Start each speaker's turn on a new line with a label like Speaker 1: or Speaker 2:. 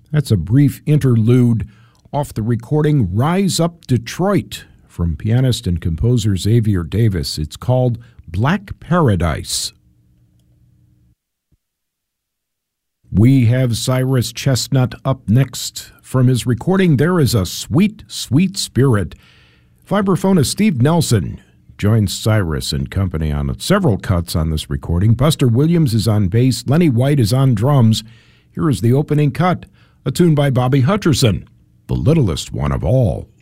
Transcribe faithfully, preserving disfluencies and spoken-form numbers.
Speaker 1: That's a brief interlude off the recording Rise Up Detroit from pianist and composer Xavier Davis. It's called Black Paradise. We have Cyrus Chestnut up next. From his recording, There Is a Sweet, Sweet Spirit. Vibraphonist Steve Nelson joins Cyrus and company on several cuts on this recording. Buster Williams is on bass. Lenny White is on drums. Here is the opening cut, a tune by Bobby Hutcherson, the littlest one of all.